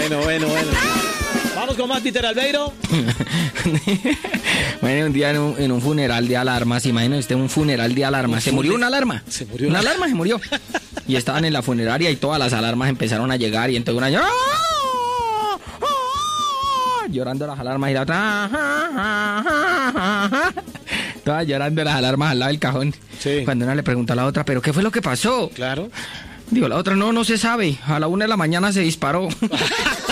Bueno. Vamos con más, Peter Albeiro. Bueno, un día en un funeral de alarmas, imagínese usted un funeral de alarmas. Se murió una alarma. Una alarma se murió. Y estaban en la funeraria y todas las alarmas empezaron a llegar y entonces una llorando las alarmas y la otra todas llorando las alarmas al lado del cajón. Sí. Cuando una le preguntó a la otra, ¿pero qué fue lo que pasó? Claro. Digo, la otra, no se sabe. A la 1 de la mañana se disparó.